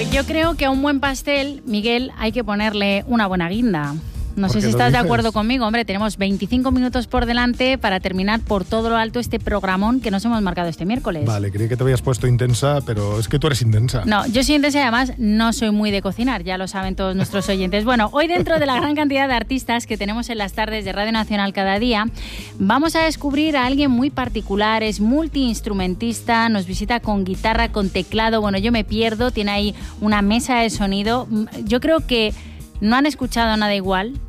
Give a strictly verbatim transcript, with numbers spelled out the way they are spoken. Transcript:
Yo creo que a un buen pastel, Miguel, hay que ponerle una buena guinda. No sé si estás de acuerdo conmigo, hombre, tenemos veinticinco minutos por delante para terminar por todo lo alto este programón que nos hemos marcado este miércoles. Vale, creí que te habías puesto intensa, pero es que tú eres intensa. No, yo soy intensa y además no soy muy de cocinar, ya lo saben todos nuestros oyentes. Bueno, hoy dentro de la gran cantidad de artistas que tenemos en las tardes de Radio Nacional cada día, vamos a descubrir a alguien muy particular, es multiinstrumentista, nos visita con guitarra, con teclado, bueno, yo me pierdo, tiene ahí una mesa de sonido. Yo creo que no han escuchado nada igual